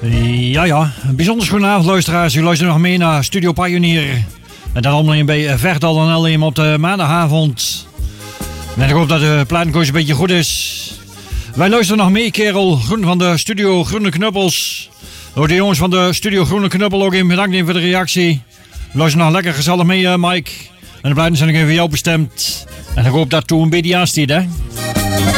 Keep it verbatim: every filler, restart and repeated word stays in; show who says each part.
Speaker 1: Ja, ja. Een bijzonder goedenavond, luisteraars. U luistert nog mee naar Studio Pioneer. En dat allemaal bij Verdal en L M op de maandagavond. En ik hoop dat de platenkoers een beetje goed is. Wij luisteren nog mee, kerel. Groen van de Studio Groene Knuppels. Door de jongens van de Studio Groene Knuppel ook even bedankt voor de reactie. We luisteren nog lekker gezellig mee, Mike. En de platen zijn ook even voor jou bestemd. En ik hoop dat toen een beetje aanstiet, hè.